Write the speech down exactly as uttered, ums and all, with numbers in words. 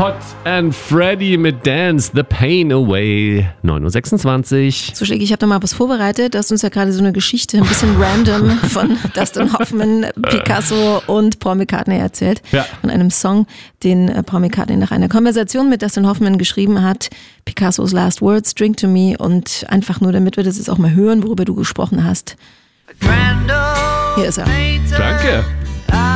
Hot and Freddy mit Dance the Pain Away. neun Uhr sechsundzwanzig. So, Schläge, ich habe da mal was vorbereitet. Du hast uns ja gerade so eine Geschichte, ein bisschen random von Dustin Hoffman, Picasso und Paul McCartney erzählt. Ja. Von einem Song, den Paul McCartney nach einer Konversation mit Dustin Hoffman geschrieben hat. Picassos Last Words, Drink to Me. Und einfach nur, damit wir das jetzt auch mal hören, worüber du gesprochen hast. Hier ist er. Danke.